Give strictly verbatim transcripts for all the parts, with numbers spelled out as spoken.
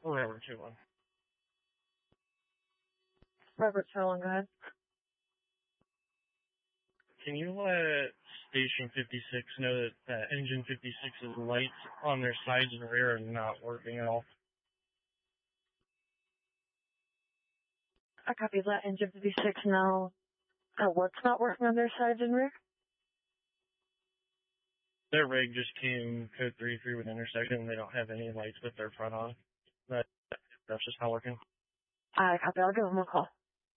Wherever two one. Robert Sterling, go ahead. Can you let Station fifty-six know that, that Engine fifty-six's lights on their sides and rear are not working at all? I copy that. Engine fifty-six now. Uh, what's not working on their sides and rear? Their rig just came code three through an intersection and they don't have any lights with their front on. That, that's just not working. I copy. I'll give them a call.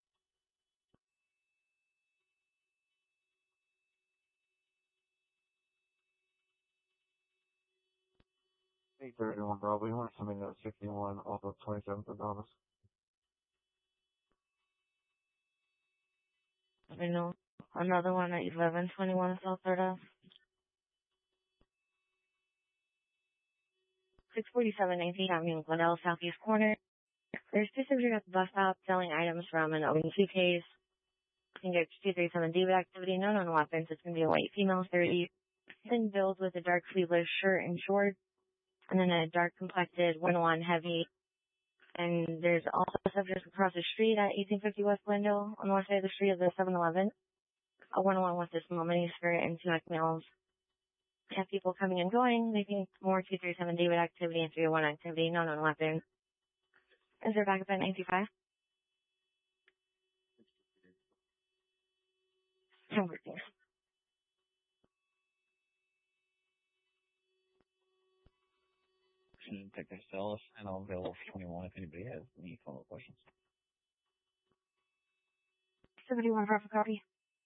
eight thirty-one Bravo, we want something at sixty-one off of twenty-seventh of Dallas. Let me know. Another one at eleven twenty-one South third Ave. six forty-seven nineteenth Avenue, Glendale, Southeast Corner. There's two subjects at the bus stop selling items from an open suitcase. You can get two thirty-seven David activity, no known weapons. It's going to be a white female, thirty, thin build with a dark sleeveless shirt and shorts, and then a dark complected one oh one heavy. And there's also subjects across the street at eighteen fifty West Glendale, on the west side of the street of the seven eleven. A one oh one with a small mini skirt and two neck males. We have people coming and going. They think more two thirty-seven David activity and three oh one activity, no known weapons. Is there backup at ninety-five? Everything. Detective Stellis, and I'll available for twenty-one if anybody has any follow-up questions. seventy-one Bravo copy.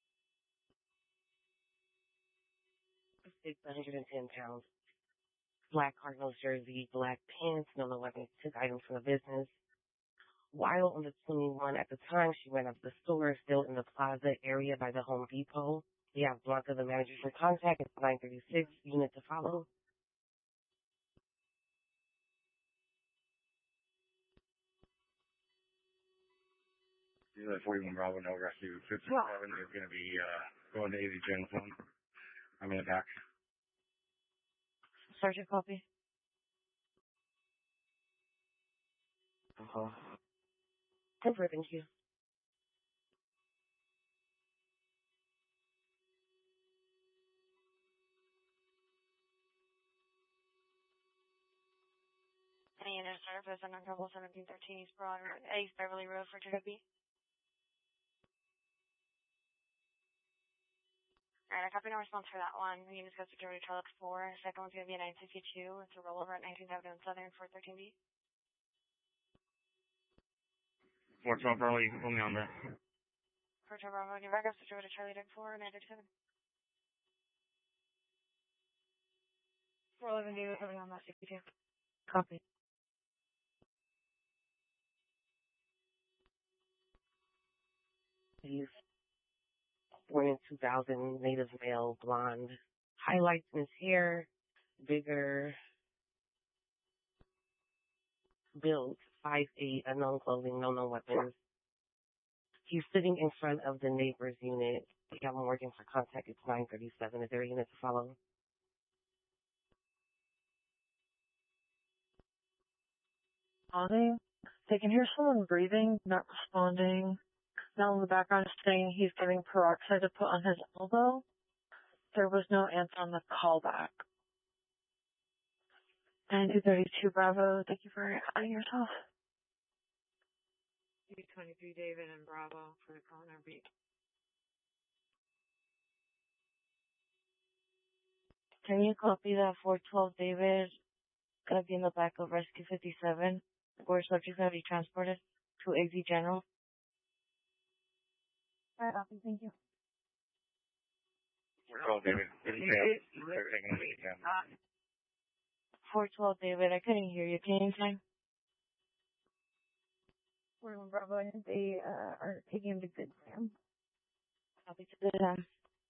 It's one hundred ten pounds. Black Cardinals jersey, black pants, no known weapons, took items from the business. While on the twenty-one at the time, she went up the store, still in the plaza area by the Home Depot. We have Blanca, the manager, for contact. It's nine thirty-six, unit to follow. Unit forty-one Bravo, no rescue. fifty-seven is going to be uh, going to eighty Gen one. I'm in the back. Sergeant copy. Uh-huh. Over, thank you. Any other service on Double seventeen thirteen East Broad East Beverly Road for Toby? Alright, I copy no response for that one. We can discuss security Charlotte four. Second one's going to be a nine sixty-two. It's a rollover at nineteenth Avenue and Southern for thirteen B. four twelve Charlie, only on there. four twelve Bravo, new backup, security Charlie Deck four, nine thirty-seven. four eleven David coming on that sixty-two. Copy. He's born in two thousand, native male, blonde, highlights in his hair, bigger, build, five eight, unknown clothing, no known weapons. He's sitting in front of the neighbor's unit. We have him working for contact. It's nine thirty-seven. Is there a unit to follow? Responding. They can hear someone breathing, not responding. Now in the background is saying he's getting peroxide to put on his elbow. There was no answer on the callback. And two thirty-two Bravo, thank you for adding yourself. two twenty-three David and Bravo for the corner beat. Can you copy that four twelve David? Gonna be in the back of Rescue fifty-seven, where subject's gonna be transported to A Z General. Alright, Austin, thank you. four twelve David. four twelve David, I couldn't hear you. Can you time? We're in Bravo, and they uh, are taking him to Good Sam. Copy to the um.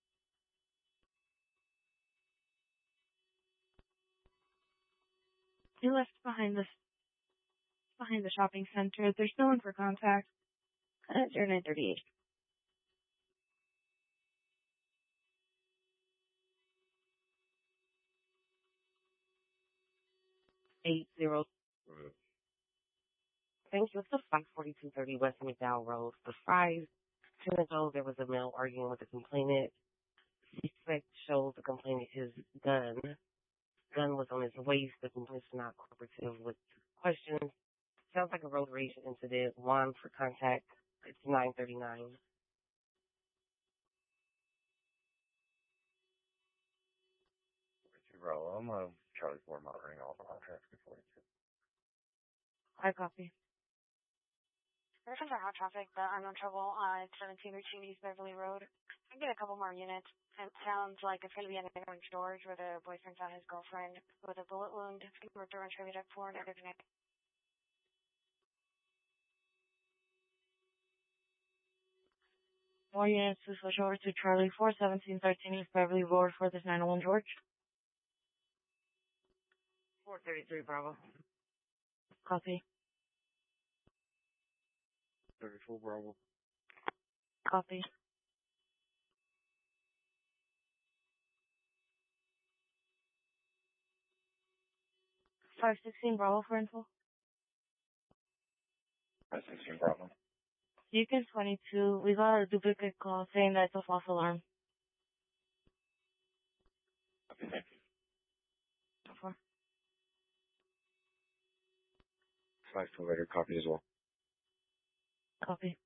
He left behind the behind the shopping center. There's no one for contact. At zero nine thirty-eight. Eight zero. thank you. It's a five forty-two thirty West McDowell Road. The Fries. Ten ago, there was a male arguing with the complainant. Suspect shows the complainant his gun. Gun was on his waist. The complainant's not cooperative with questions. Sounds like a road rage incident. One for contact. It's nine thirty-nine. Bravo. I'm uh, Charlie four monitoring all the traffic forty-two. I copy. There's some hot traffic, but I'm in trouble on seventeen thirteen East Beverly Road. I get a couple more units. It sounds like it's going to be in Orange George where the boyfriend found his girlfriend with a bullet wound. It's going to be attributed at four and other tonight. More units to switch over to Charlie four, seventeen thirteen East Beverly Road for this nine oh one George. four thirty-three Bravo. Copy. thirty-four Bravo. Copy. five sixteen Bravo for info. five sixteen Bravo. Beacon twenty-two, we got a duplicate call saying that it's a false alarm. Okay, thank you. Four. five two later, copy as well. Copy.